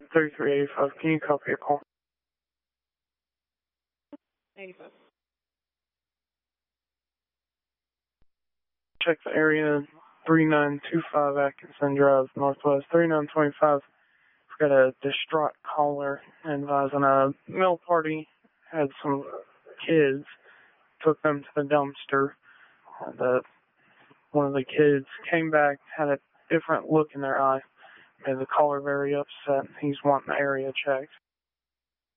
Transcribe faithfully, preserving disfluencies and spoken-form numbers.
thirty-three eighty-five, can you copy a call? eighty-five. Check the area, thirty-nine twenty-five Atkinson Drive, Northwest, thirty-nine twenty-five. We've got a distraught caller advising a meal party, had some kids, took them to the dumpster. And, uh, one of the kids came back, had a different look in their eye, made the caller very upset. He's wanting the area checked.